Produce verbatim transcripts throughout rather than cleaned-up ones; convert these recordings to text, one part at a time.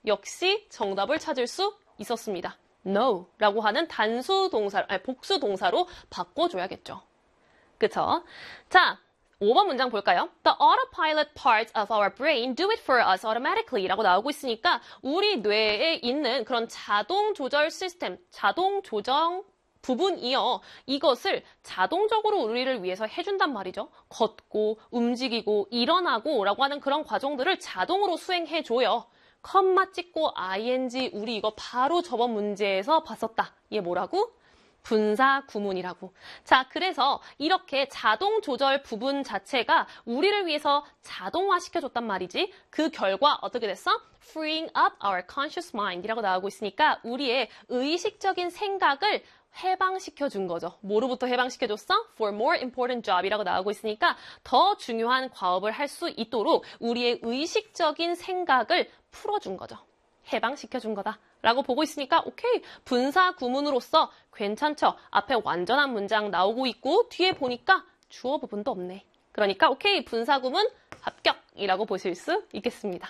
역시 정답을 찾을 수 있었습니다. No 라고 하는 단수 동사, 아니 복수 동사로 바꿔줘야겠죠. 그쵸? 자, 오 번 문장 볼까요? The autopilot parts of our brain do it for us automatically 라고 나오고 있으니까 우리 뇌에 있는 그런 자동 조절 시스템, 자동 조정 부분이요. 이것을 자동적으로 우리를 위해서 해준단 말이죠. 걷고, 움직이고, 일어나고 라고 하는 그런 과정들을 자동으로 수행해줘요. 컴마 찍고 ing 우리 이거 바로 저번 문제에서 봤었다. 얘 뭐라고? 분사 구문이라고. 자, 그래서 이렇게 자동 조절 부분 자체가 우리를 위해서 자동화 시켜줬단 말이지. 그 결과 어떻게 됐어? Freeing up our conscious mind 이라고 나오고 있으니까 우리의 의식적인 생각을 해방시켜준 거죠. 뭐로부터 해방시켜줬어? For more important job 이라고 나오고 있으니까 더 중요한 과업을 할 수 있도록 우리의 의식적인 생각을 풀어준 거죠. 해방시켜준 거다. 라고 보고 있으니까 오케이, 분사 구문으로서 괜찮죠? 앞에 완전한 문장 나오고 있고 뒤에 보니까 주어 부분도 없네. 그러니까 오케이, 분사 구문 합격이라고 보실 수 있겠습니다.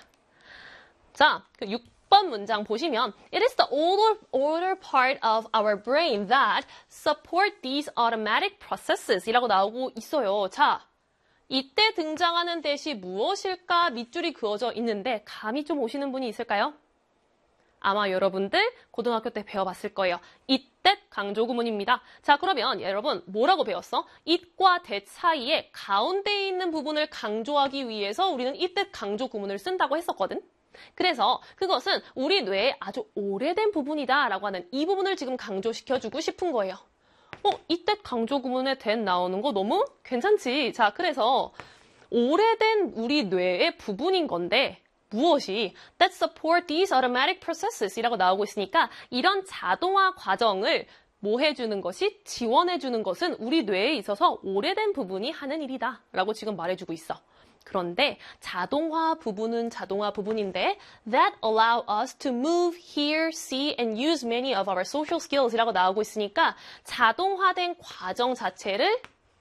자, 그 육 번 문장 보시면 It is the older, older part of our brain that support these automatic processes 이라고 나오고 있어요. 자, 이때 등장하는 대시 무엇일까 밑줄이 그어져 있는데 감이 좀 오시는 분이 있을까요? 아마 여러분들 고등학교 때 배워봤을 거예요. it, that 강조 구문입니다. 자, 그러면 여러분 뭐라고 배웠어? it과 that 사이에 가운데에 있는 부분을 강조하기 위해서 우리는 it, that 강조 구문을 쓴다고 했었거든. 그래서 그것은 우리 뇌에 아주 오래된 부분이다 라고 하는 이 부분을 지금 강조시켜주고 싶은 거예요. 어, it, that 강조 구문에 that 나오는 거 너무 괜찮지? 자, 그래서 오래된 우리 뇌의 부분인 건데 무엇이 that support these automatic processes 이라고 나오고 있으니까 이런 자동화 과정을 뭐 해주는 것이 지원해주는 것은 우리 뇌에 있어서 오래된 부분이 하는 일이다 라고 지금 말해주고 있어. 그런데 자동화 부분은 자동화 부분인데 that allow us to move, hear, see and use many of our social skills 이라고 나오고 있으니까 자동화된 과정 자체를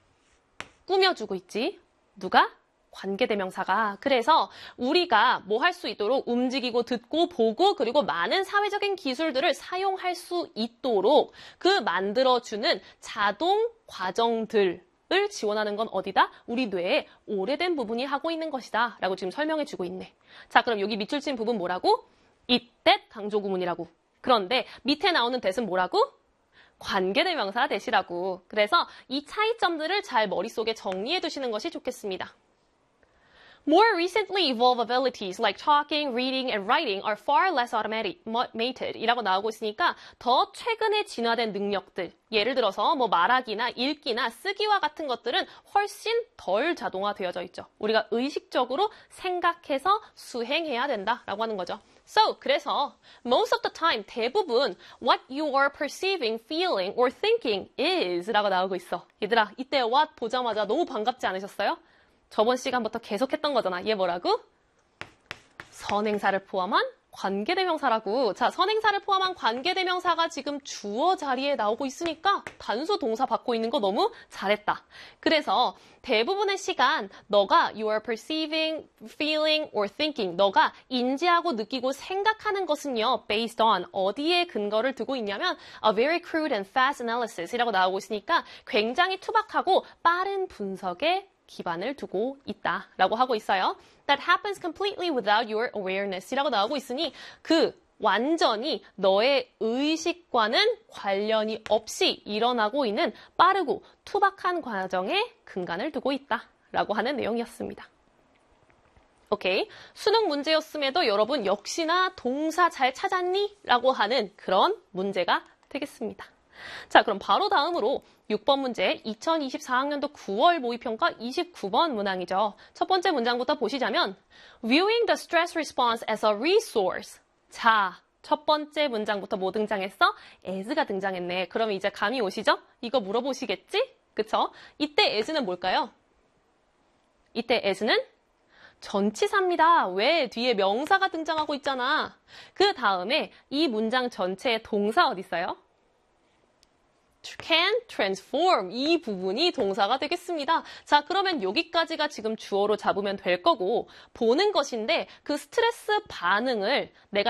꾸며주고 있지. 누가? 관계대명사가. 그래서 우리가 뭐 할 수 있도록 움직이고 듣고 보고 그리고 많은 사회적인 기술들을 사용할 수 있도록 그 만들어주는 자동 과정들을 지원하는 건 어디다? 우리 뇌에 오래된 부분이 하고 있는 것이다 라고 지금 설명해주고 있네. 자, 그럼 여기 밑줄 친 부분 뭐라고? it, that 강조구문이라고. 그런데 밑에 나오는 that은 뭐라고? 관계대명사 that이라고. 그래서 이 차이점들을 잘 머릿속에 정리해 두시는 것이 좋겠습니다. More recently evolved abilities like talking, reading, and writing are far less automated 이라고 나오고 있으니까 더 최근에 진화된 능력들, 예를 들어서 뭐 말하기나 읽기나 쓰기와 같은 것들은 훨씬 덜 자동화되어져 있죠. 우리가 의식적으로 생각해서 수행해야 된다라고 하는 거죠. So, 그래서 most of the time, 대부분 what you are perceiving, feeling, or thinking is 라고 나오고 있어. 얘들아, 이때 what 보자마자 너무 반갑지 않으셨어요? 저번 시간부터 계속했던 거잖아. 얘 뭐라고? 선행사를 포함한 관계대명사라고. 자, 선행사를 포함한 관계대명사가 지금 주어 자리에 나오고 있으니까 단수 동사 받고 있는 거 너무 잘했다. 그래서 대부분의 시간 너가 you are perceiving, feeling, or thinking 너가 인지하고 느끼고 생각하는 것은요 based on 어디에 근거를 두고 있냐면 a very crude and fast analysis 이라고 나오고 있으니까 굉장히 투박하고 빠른 분석에 기반을 두고 있다라고 하고 있어요. That happens completely without your awareness 이라고 나오고 있으니 그 완전히 너의 의식과는 관련이 없이 일어나고 있는 빠르고 투박한 과정에 근간을 두고 있다라고 하는 내용이었습니다. 오케이. 수능 문제였음에도 여러분 역시나 동사 잘 찾았니? 라고 하는 그런 문제가 되겠습니다. 자, 그럼 바로 다음으로 육 번 문제 이천이십사 학년도 구월 모의평가 이십구 번 문항이죠. 첫 번째 문장부터 보시자면 Viewing the stress response as a resource. 자, 첫 번째 문장부터 뭐 등장했어? as가 등장했네. 그럼 이제 감이 오시죠? 이거 물어보시겠지? 그쵸? 이때 as는 뭘까요? 이때 as는 전치사입니다. 왜? 뒤에 명사가 등장하고 있잖아. 그 다음에 이 문장 전체에 동사 어디 있어요? can transform 이 부분이 동사가 되겠습니다. 자, 그러면 여기까지가 지금 주어로 잡으면 될 거고 보는 것인데 그 스트레스 반응을 내가